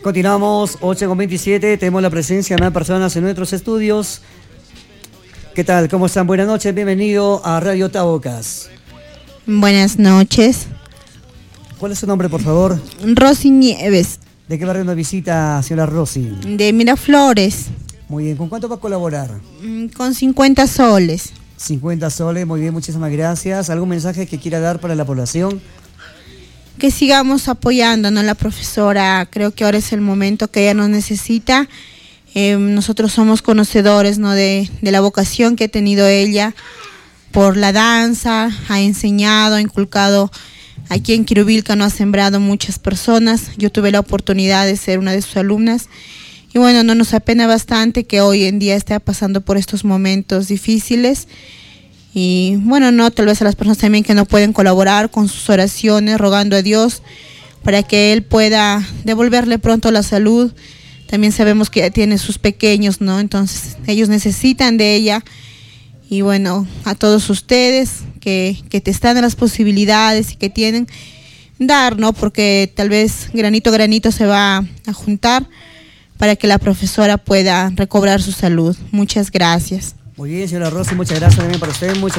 Continuamos, 8:27, tenemos la presencia de más personas en nuestros estudios. ¿Qué tal? ¿Cómo están? Buenas noches, bienvenido a Radio Tabocas. Buenas noches. ¿Cuál es su nombre, por favor? Rosy Nieves. ¿De qué barrio nos visita, señora Rosy? De Miraflores. Muy bien, ¿con cuánto va a colaborar? Con 50 soles. 50 soles, muy bien, muchísimas gracias. ¿Algún mensaje que quiera dar para la población? Que sigamos apoyándonos a la profesora, creo que ahora es el momento que ella nos necesita. Nosotros somos conocedores, ¿no?, de la vocación que ha tenido ella por la danza, ha enseñado, ha inculcado aquí en Quirubilca, no ha sembrado muchas personas. Yo tuve la oportunidad de ser una de sus alumnas y bueno, no nos apena bastante que hoy en día esté pasando por estos momentos difíciles. Y bueno, no, tal vez a las personas también que no pueden colaborar con sus oraciones, rogando a Dios para que Él pueda devolverle pronto la salud. También sabemos que ella tiene sus pequeños, ¿no? Entonces ellos necesitan de ella. Y bueno, a todos ustedes que te están en las posibilidades y que tienen, dar, ¿no? Porque tal vez granito a granito se va a juntar para que la profesora pueda recobrar su salud. Muchas gracias. Muy bien, señora Rosy, muchas gracias también para usted.